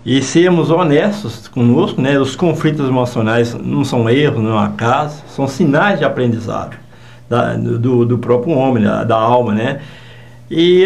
e sermos honestos conosco, né? Os conflitos emocionais não são erros, não é um acaso, são sinais de aprendizado do próprio homem, da alma, né? E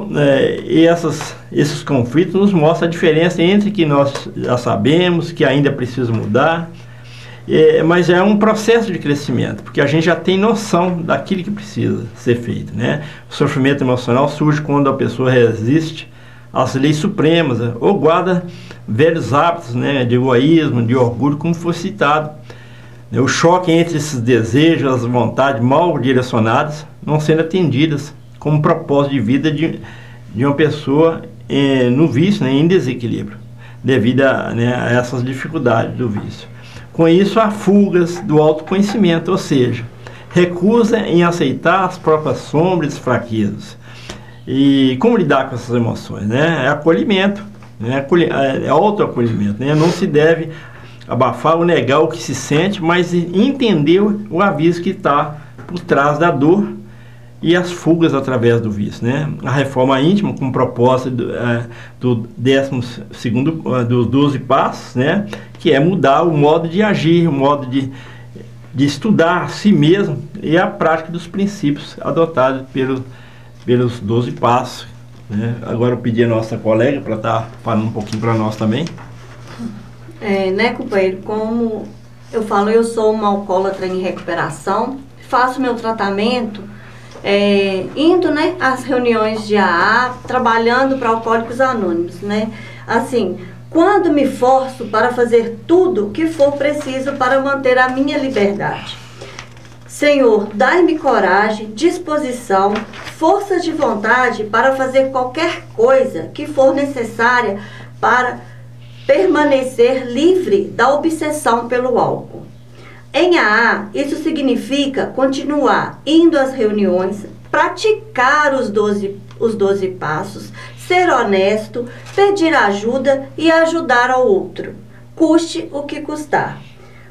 esses conflitos nos mostram a diferença entre que nós já sabemos, que ainda precisa mudar, mas é um processo de crescimento, porque a gente já tem noção daquilo que precisa ser feito, né? O sofrimento emocional surge quando a pessoa resiste às leis supremas, ou guarda velhos hábitos, né, de egoísmo, de orgulho, como foi citado. O choque entre esses desejos, as vontades mal direcionadas, não sendo atendidas como propósito de vida de uma pessoa no vício, né, em desequilíbrio, devido a essas dificuldades do vício. Com isso, há fugas do autoconhecimento, ou seja, recusa em aceitar as próprias sombras e fraquezas. E como lidar com essas emoções? Né? É acolhimento, né? É autoacolhimento. Né? Não se deve abafar ou negar o que se sente, mas entender o aviso que está por trás da dor e as fugas através do vício, né? A reforma íntima, com propósito do 12º, dos 12 passos, né? Que é mudar o modo de agir, o modo de estudar a si mesmo e a prática dos princípios adotados pelos 12 passos, né? Agora eu pedi a nossa colega para estar falando um pouquinho para nós também. Né, companheiro, como eu falo, eu sou uma alcoólatra em recuperação, faço meu tratamento indo, né, às reuniões de AA, trabalhando para Alcoólicos Anônimos, né? Assim, quando me forço para fazer tudo o que for preciso para manter a minha liberdade. Senhor, dai-me coragem, disposição, força de vontade para fazer qualquer coisa que for necessária para permanecer livre da obsessão pelo álcool. Em AA, isso significa continuar indo às reuniões, praticar os 12 passos, ser honesto, pedir ajuda e ajudar ao outro, custe o que custar.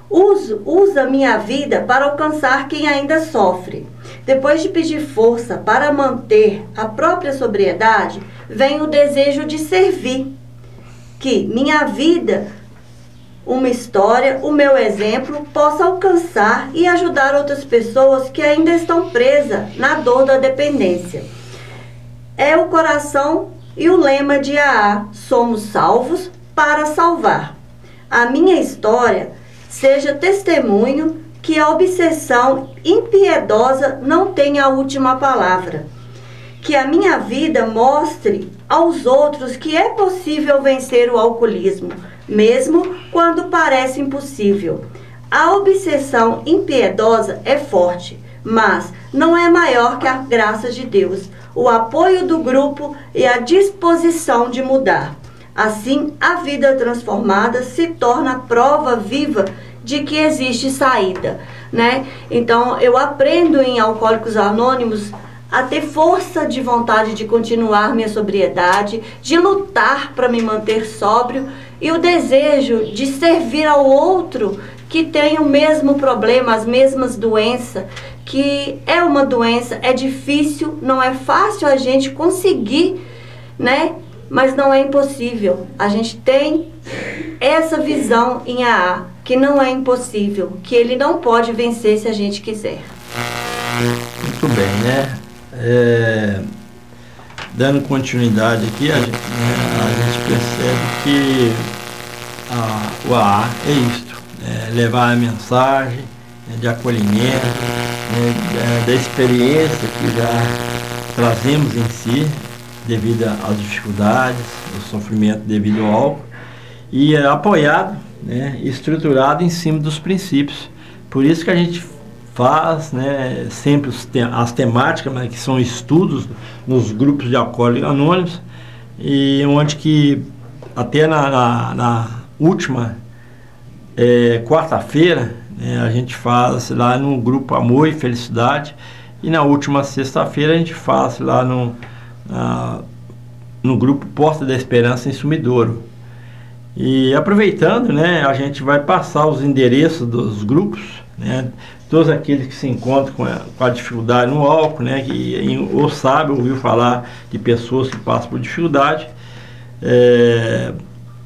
Usa minha vida para alcançar quem ainda sofre. Depois de pedir força para manter a própria sobriedade, vem o desejo de servir. Que minha vida, uma história, o meu exemplo, possa alcançar e ajudar outras pessoas que ainda estão presas na dor da dependência. É o coração e o lema de AA, somos salvos para salvar. A minha história seja testemunho que a obsessão impiedosa não tem a última palavra. Que a minha vida mostre aos outros que é possível vencer o alcoolismo, mesmo quando parece impossível. A obsessão impiedosa é forte, mas não é maior que a graça de Deus, o apoio do grupo e a disposição de mudar. Assim, a vida transformada se torna prova viva de que existe saída, né? Então, eu aprendo em Alcoólicos Anônimos a ter força de vontade de continuar minha sobriedade, de lutar para me manter sóbrio e o desejo de servir ao outro que tem o mesmo problema, as mesmas doenças, que é uma doença, é difícil, não é fácil a gente conseguir, né? Mas não é impossível. A gente tem essa visão em AA, que não é impossível, que ele não pode vencer se a gente quiser. Muito bem, né? Dando continuidade aqui, a gente percebe que o AA é isto, levar a mensagem de acolhimento, da experiência que já trazemos em si, devido às dificuldades, ao sofrimento devido ao álcool, e apoiado, estruturado em cima dos princípios. Por isso que a gente faz, sempre as temáticas, mas que são estudos nos grupos de Alcoólicos Anônimos, e onde que até na última quarta-feira, a gente faz lá no grupo Amor e Felicidade, e na última sexta-feira a gente faz lá no grupo Porta da Esperança em Sumidouro. E aproveitando, a gente vai passar os endereços dos grupos, todos aqueles que se encontram com a dificuldade no álcool, ou sabe, ouviu falar de pessoas que passam por dificuldade,